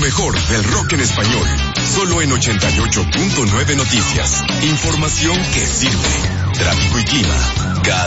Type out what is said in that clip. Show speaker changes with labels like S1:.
S1: mejor del rock en español, solo en 88.9 Noticias. Información que sirve. Tráfico y clima